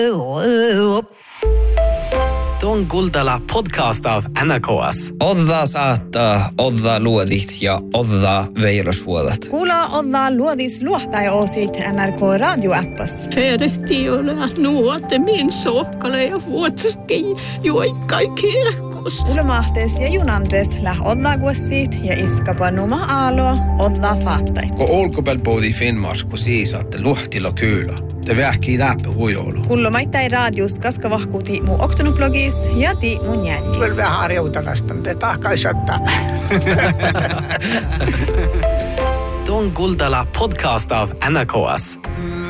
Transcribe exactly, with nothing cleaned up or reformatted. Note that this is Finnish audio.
Tuon Kuultala podcast av N R K S. Odda saattaa, odda luodit ja odda veilosvuodet. Kuulla odda luodis luohtaja-osit N R K radioappas. Ferehti ole nuote min sokkale ja vuotski juoikkai kirkos. Ulmahtes ja junandres läh odda guossit ja iskapa numa aalo odda faattait. Kun olkopelpoodi Finnmars, kun siisaatte luhtilla kyylä. Te vähkii läpi huijoulu. Kullomaittai radius kaskavahkuuti mu oktonublogis ja ti mun jäljis. Kyllä vähän harjoitalasta, te tahkaisottaa. Tuon Kuultala podcast av N R K S.